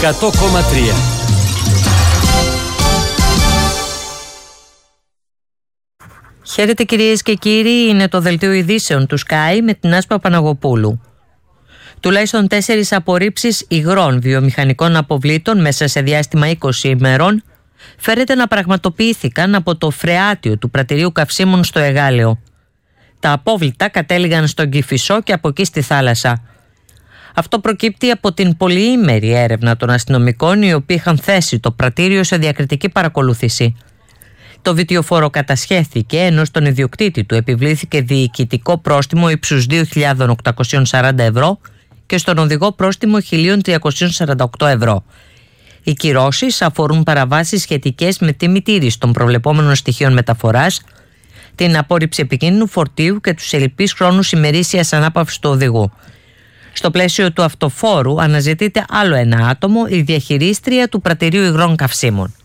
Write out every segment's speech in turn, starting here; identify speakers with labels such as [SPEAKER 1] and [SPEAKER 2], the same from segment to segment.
[SPEAKER 1] 100,3.
[SPEAKER 2] Χαίρετε κυρίες και κύριοι, είναι το δελτίο ειδήσεων του Sky με την Άσπα Παναγοπούλου. Τουλάχιστον 4 απορρίψεις υγρών βιομηχανικών αποβλήτων μέσα σε διάστημα 20 ημερών φέρεται να πραγματοποιήθηκαν από το φρεάτιο του πρατηρίου καυσίμων στο Εγάλεο. Τα απόβλητα κατέληγαν στον Κηφισό και από εκεί στη θάλασσα. Αυτό προκύπτει από την πολυήμερη έρευνα των αστυνομικών, οι οποίοι είχαν θέσει το πρατήριο σε διακριτική παρακολούθηση. Το βιτιοφόρο κατασχέθηκε, ενώ στον ιδιοκτήτη του επιβλήθηκε διοικητικό πρόστιμο ύψους 2.840 ευρώ και στον οδηγό πρόστιμο 1.348 ευρώ. Οι κυρώσεις αφορούν παραβάσεις σχετικές με τη μη τήρηση των προβλεπόμενων στοιχείων μεταφοράς, την απόρριψη επικίνδυνου φορτίου και τους ελλειπείς χρόνους ημερήσιας ανάπαυσης του οδηγού. Στο πλαίσιο του αυτοφόρου αναζητείται άλλο ένα άτομο, η διαχειρίστρια του πρατηρίου υγρών καυσίμων.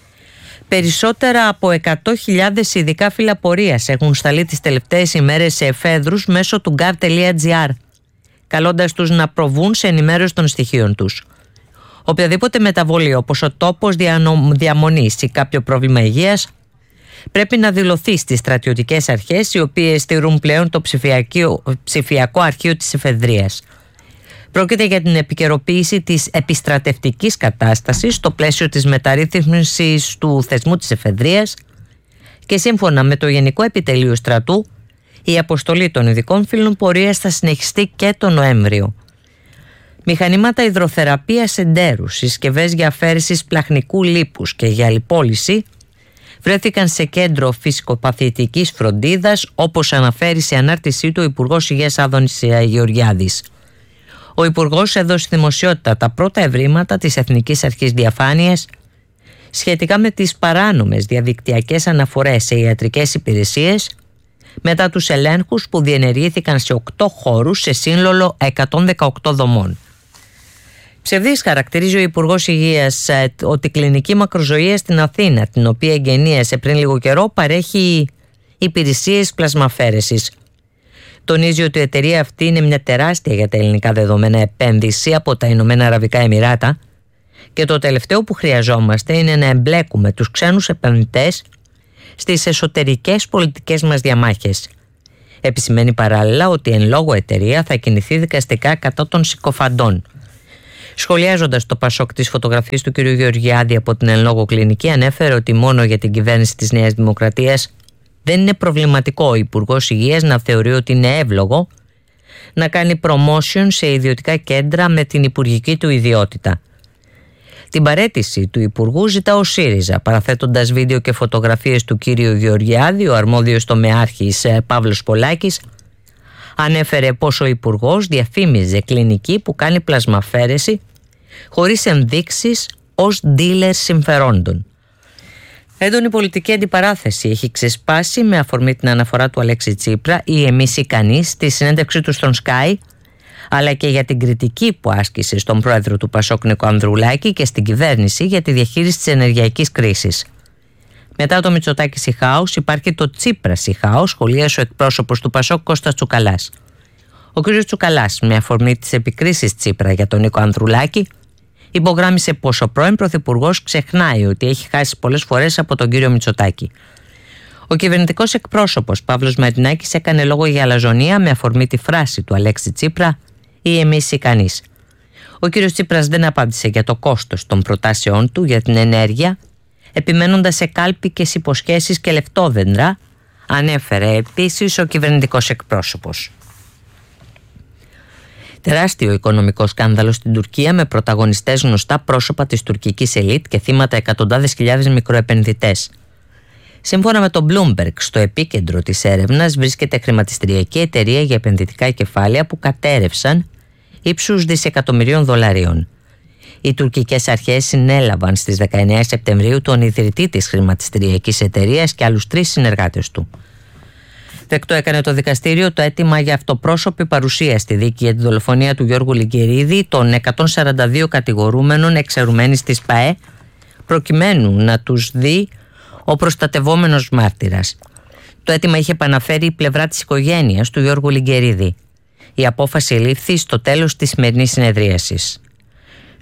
[SPEAKER 2] Περισσότερα από 100.000 ειδικά φύλλα πορείας έχουν σταλεί τις τελευταίες ημέρες σε εφέδρους μέσω του gov.gr, καλώντας τους να προβούν σε ενημέρωση των στοιχείων τους. Οποιαδήποτε μεταβολή, όπως ο τόπος διαμονής ή κάποιο πρόβλημα υγείας, πρέπει να δηλωθεί στις στρατιωτικές αρχές, οι οποίες στηρούν πλέον το ψηφιακό αρχείο της εφεδρείας. Πρόκειται για την επικαιροποίηση της επιστρατευτικής κατάστασης στο πλαίσιο της μεταρρύθμισης του θεσμού της εφεδρείας και σύμφωνα με το Γενικό Επιτελείο Στρατού, η αποστολή των ειδικών φύλων πορείας θα συνεχιστεί και τον Νοέμβριο. Μηχανήματα υδροθεραπείας εντέρους, συσκευές για αφαίρεση πλαχνικού λίπους και για λιπόλυση βρέθηκαν σε κέντρο φυσικοπαθητικής φροντίδας, όπως αναφέρει σε ανάρτησή του ο Υπουργός Υγείας Άδωνης Γεωργιάδης. Ο Υπουργός έδωσε δημοσιότητα τα πρώτα ευρήματα της Εθνικής Αρχής Διαφάνειας σχετικά με τις παράνομες διαδικτυακές αναφορές σε ιατρικές υπηρεσίες μετά τους ελέγχους που διενεργήθηκαν σε 8 χώρους σε σύνολο 118 δομών. Ψευδής χαρακτηρίζει ο Υπουργός Υγείας ότι η κλινική μακροζωία στην Αθήνα, την οποία εγγενίασε πριν λίγο καιρό, παρέχει υπηρεσίες πλασμαφέρεσης. Τονίζει ότι η εταιρεία αυτή είναι μια τεράστια για τα ελληνικά δεδομένα επένδυση από τα Ηνωμένα Αραβικά Εμιράτα και το τελευταίο που χρειαζόμαστε είναι να εμπλέκουμε τους ξένους επενδυτές στις εσωτερικές πολιτικές μας διαμάχες. Επισημαίνει παράλληλα ότι εν λόγω εταιρεία θα κινηθεί δικαστικά κατά των συκοφαντών. Σχολιάζοντας το Πασόκ της φωτογραφίας του κ. Γεωργιάδη από την εν λόγω κλινική, ανέφερε ότι μόνο για την κυβέρνηση της Νέας Δημοκρατίας δεν είναι προβληματικό ο Υπουργός Υγείας να θεωρεί ότι είναι εύλογο να κάνει promotion σε ιδιωτικά κέντρα με την υπουργική του ιδιότητα. Την παραίτηση του Υπουργού ζητά ο ΣΥΡΙΖΑ, παραθέτοντας βίντεο και φωτογραφίες του κ. Γεωργιάδη. Ο αρμόδιος τομεάρχης Παύλος Πολάκης ανέφερε πως ο Υπουργός διαφήμιζε κλινική που κάνει πλασμαφέρεση χωρίς ενδείξεις ως dealer συμφερόντων. Έντονη πολιτική αντιπαράθεση έχει ξεσπάσει με αφορμή την αναφορά του Αλέξη Τσίπρα ή εμείς ή κανείς στη συνέντευξή του στον Sky, αλλά και για την κριτική που άσκησε στον πρόεδρο του Πασόκ Νίκο Ανδρουλάκη και στην κυβέρνηση για τη διαχείριση της ενεργειακής κρίσης. Μετά το Μητσοτάκη Σιχάους υπάρχει το Τσίπρα Σιχάους, σχολίασε ο εκπρόσωπος του Πασόκ Κώστας Τσουκαλάς. Ο κ. Τσουκαλάς, με αφορμή τις επικρίσεις Τσίπρα για τον Νίκο Ανδρουλάκη, υπογράμμισε πως ο πρώην πρωθυπουργός ξεχνάει ότι έχει χάσει πολλές φορές από τον κύριο Μητσοτάκη. Ο κυβερνητικός εκπρόσωπος Παύλος Μαρινάκης έκανε λόγο για αλαζονία με αφορμή τη φράση του Αλέξη Τσίπρα ή εμείς ή κανείς. Ο κύριος Τσίπρας δεν απάντησε για το κόστος των προτάσεών του για την ενέργεια, επιμένοντας σε κάλπικες υποσχέσεις και λεφτόδεντρα, ανέφερε επίσης ο κυβερνητικός εκπρόσωπος. Τεράστιο οικονομικό σκάνδαλο στην Τουρκία με πρωταγωνιστές γνωστά πρόσωπα της τουρκικής ελίτ και θύματα εκατοντάδες χιλιάδες μικροεπενδυτές. Σύμφωνα με το Bloomberg, στο επίκεντρο της έρευνας βρίσκεται χρηματιστηριακή εταιρεία για επενδυτικά κεφάλαια που κατέρευσαν ύψους δισεκατομμυρίων δολαρίων. Οι τουρκικές αρχές συνέλαβαν στις 19 Σεπτεμβρίου τον ιδρυτή της χρηματιστηριακής εταιρείας και άλλους 3 συνεργάτες του. Δεκτό έκανε το δικαστήριο το αίτημα για αυτοπρόσωπη παρουσία στη δίκη για τη δολοφονία του Γιώργου Λιγκερίδη των 142 κατηγορούμενων εξαιρουμένης της ΠΑΕ, προκειμένου να τους δει ο προστατευόμενος μάρτυρας. Το αίτημα είχε επαναφέρει η πλευρά της οικογένειας του Γιώργου Λιγκερίδη. Η απόφαση λήφθη στο τέλος της σημερινής συνεδρίασης.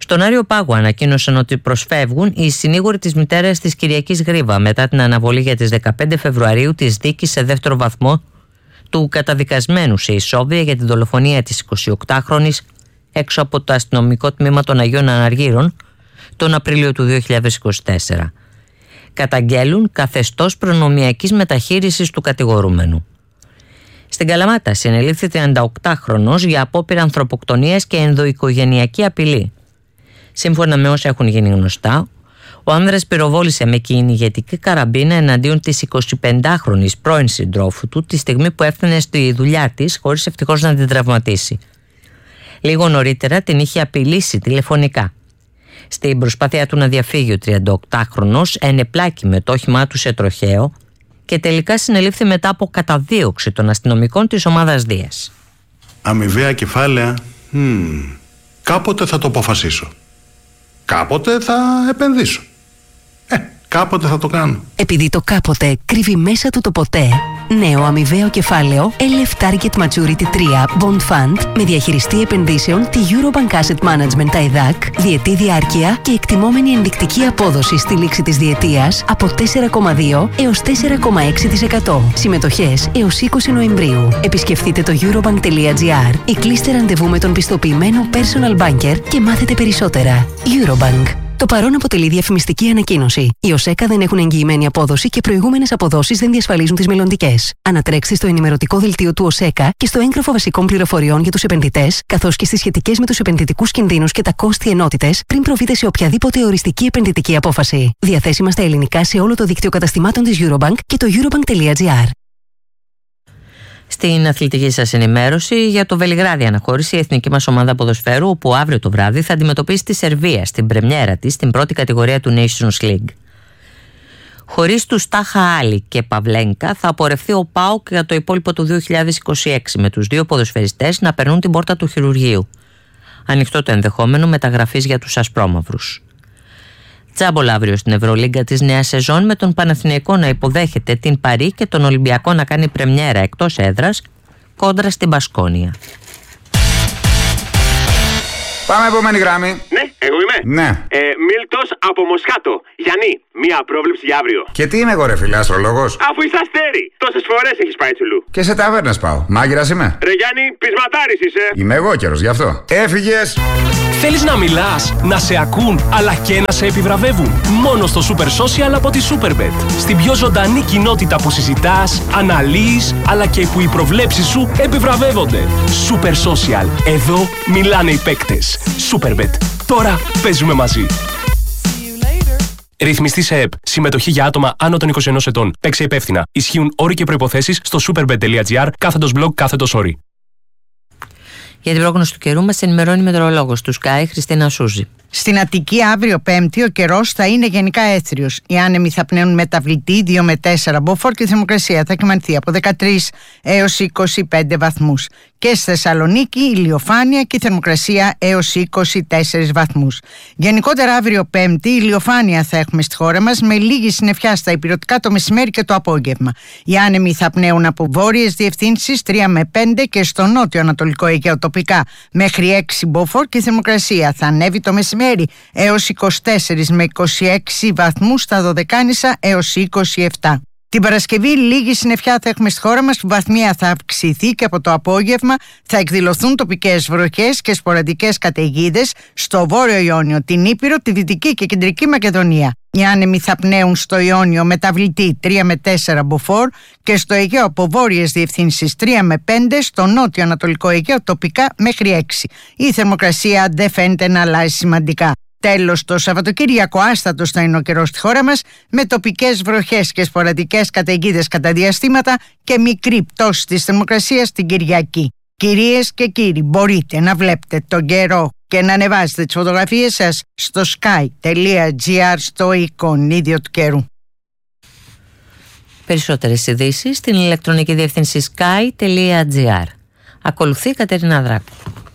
[SPEAKER 2] Στον Άριο Πάγο ανακοίνωσαν ότι προσφεύγουν οι συνήγοροι της μητέρας της Κυριακής Γρίβα μετά την αναβολή για τις 15 Φεβρουαρίου της δίκης σε δεύτερο βαθμό του καταδικασμένου σε ισόβια για την δολοφονία της 28χρονης έξω από το αστυνομικό τμήμα των Αγίων Αναργύρων τον Απρίλιο του 2024. Καταγγέλουν καθεστώς προνομιακής μεταχείρισης του κατηγορούμενου. Στην Καλαμάτα συνελήφθη 38χρονος για απόπειρα ανθρωποκτονίας και ενδοοικογενειακή απειλή. Σύμφωνα με όσα έχουν γίνει γνωστά, ο άνδρας πυροβόλησε με κυνηγετική καραμπίνα εναντίον της 25χρονης πρώην συντρόφου του τη στιγμή που έφτανε στη δουλειά της, χωρίς ευτυχώς να την τραυματίσει. Λίγο νωρίτερα την είχε απειλήσει τηλεφωνικά. Στην προσπάθειά του να διαφύγει ο 38χρονος ενεπλάκη με το όχημά του σε τροχαίο και τελικά συνελήφθη μετά από καταδίωξη των αστυνομικών της ομάδας Δίας.
[SPEAKER 1] Αμοιβαία κεφάλαια, κάποτε θα το αποφασίσω. Κάποτε θα επενδύσω. Κάποτε θα το κάνω.
[SPEAKER 3] Επειδή το κάποτε κρύβει μέσα του το ποτέ, νέο αμοιβαίο κεφάλαιο LF Target Maturity 3 Bond Fund με διαχειριστή επενδύσεων τη Eurobank Asset Management ΤΑΙΔΑΚ, διετή διάρκεια και εκτιμόμενη ενδεικτική απόδοση στη λήξη της διετίας από 4,2 έως 4,6%. Συμμετοχές έως 20 Νοεμβρίου. Επισκεφτείτε το eurobank.gr ή κλείστε ραντεβού με τον πιστοποιημένο personal banker και μάθετε περισσότερα. Eurobank. Το παρόν αποτελεί διαφημιστική ανακοίνωση. Οι ΟΣΕΚΑ δεν έχουν εγγυημένη απόδοση και προηγούμενες αποδόσεις δεν διασφαλίζουν τις μελλοντικές. Ανατρέξτε στο ενημερωτικό δελτίο του ΟΣΕΚΑ και στο έγγραφο βασικών πληροφοριών για τους επενδυτές, καθώς και στις σχετικές με τους επενδυτικούς κινδύνους και τα κόστη ενότητες, πριν προβείτε σε οποιαδήποτε οριστική επενδυτική απόφαση. Διαθέσιμα στα ελληνικά σε όλο το δίκτυο καταστημάτων της Eurobank και το eurobank.gr.
[SPEAKER 2] Στην αθλητική σας ενημέρωση για το Βελιγράδι αναχώρησε η εθνική μας ομάδα ποδοσφαίρου, όπου αύριο το βράδυ θα αντιμετωπίσει τη Σερβία στην πρεμιέρα της στην πρώτη κατηγορία του Nations League. Χωρίς τους Τάχα Άλλη και Παυλένκα θα απορρευθεί ο ΠΑΟΚ για το υπόλοιπο του 2026, με τους δύο ποδοσφαιριστές να περνούν την πόρτα του χειρουργείου. Ανοιχτό το ενδεχόμενο μεταγραφής για τους ασπρόμαυρους. Τζάμπολα αύριο στην Ευρωλίγκα της νέας σεζόν, με τον Παναθηναϊκό να υποδέχεται την Παρί και τον Ολυμπιακό να κάνει πρεμιέρα εκτός έδρας κόντρα στην Μπασκόνια.
[SPEAKER 4] Πάμε επόμενη γράμμη.
[SPEAKER 5] Ναι, εγώ είμαι.
[SPEAKER 4] Ναι.
[SPEAKER 5] Μίλτος από Μοσχάτο. Γιάννη, μία πρόβλεψη για αύριο.
[SPEAKER 4] Και τι είμαι εγώ, ρε φίλε, αστρολόγος?
[SPEAKER 5] Αφού είσαι αστέρι, τόσες φορές έχεις πάει τσουλού.
[SPEAKER 4] Και σε ταβέρνες πάω. Μάγειρας είμαι.
[SPEAKER 5] Ρε Γιάννη, πεισματάρης είσαι.
[SPEAKER 4] Είμαι εγώ καιρός γι' αυτό. Έφυγες.
[SPEAKER 6] Θέλεις να μιλάς, να σε ακούν, αλλά και να σε επιβραβεύουν? Μόνο στο Super Social από τη Superbet. Στην πιο ζωντανή κοινότητα που συζητάς, αναλύεις, αλλά και που οι προβλέψεις σου επιβραβεύονται. Super Social. Εδώ μιλάνε οι παίκτες. Superbet. Τώρα παίζουμε μαζί. Ρυθμιστή σε ΕΠ. Συμμετοχή για άτομα άνω των 21 ετών. Παίξε υπεύθυνα. Ισχύουν όροι και προϋποθέσεις στο superbet.gr/blog/όροι.
[SPEAKER 2] Για την πρόγνωση του καιρού μας ενημερώνει η μετεωρολόγος του Sky, Χριστίνα Σούζη.
[SPEAKER 7] Στην Αττική αύριο Πέμπτη ο καιρός θα είναι γενικά έθριος. Οι άνεμοι θα πνέουν μεταβλητή 2 με 4 μποφόρ και η θερμοκρασία θα κυμανθεί από 13 έως 25 βαθμούς. Και στη Θεσσαλονίκη ηλιοφάνεια και η θερμοκρασία έως 24 βαθμούς. Γενικότερα αύριο Πέμπτη ηλιοφάνεια θα έχουμε στη χώρα μας, με λίγη συννεφιά στα ηπειρωτικά το μεσημέρι και το απόγευμα. Οι άνεμοι θα πνέουν από βόρειες διευθύνσεις 3 με 5 και στο νότιο ανατολικό Αιγαίο τοπικά μέχρι 6 μποφόρ και η θερμοκρασία θα ανέβει το μεσημέρι έως 24 με 26 βαθμούς, στα Δωδεκάνησα έως 27. Την Παρασκευή λίγη συννεφιά θα έχουμε στη χώρα μας, που βαθμία θα αυξηθεί και από το απόγευμα θα εκδηλωθούν τοπικές βροχές και σποραδικές καταιγίδες στο Βόρειο Ιόνιο, την Ήπειρο, τη Δυτική και Κεντρική Μακεδονία. Οι άνεμοι θα πνέουν στο Ιόνιο μεταβλητή 3 με 4 μποφόρ και στο Αιγαίο από βόρειες διευθύνσεις 3 με 5, στο νότιο ανατολικό Αιγαίο τοπικά μέχρι 6. Η θερμοκρασία δεν φαίνεται να αλλάζει σημαντικά. Τέλος, το Σαββατοκύριακο άστατος θα είναι ο καιρός στη χώρα μας, με τοπικές βροχές και σποραδικές καταιγίδες κατά διαστήματα και μικρή πτώση της θερμοκρασίας την Κυριακή. Κυρίες και κύριοι, μπορείτε να βλέπετε τον καιρό και να ανεβάζετε τις φωτογραφίες σας στο sky.gr, στο εικονίδιο του καιρού.
[SPEAKER 2] Περισσότερες ειδήσεις στην ηλεκτρονική διεύθυνση sky.gr. Ακολουθεί η Κατερίνα Δράκου.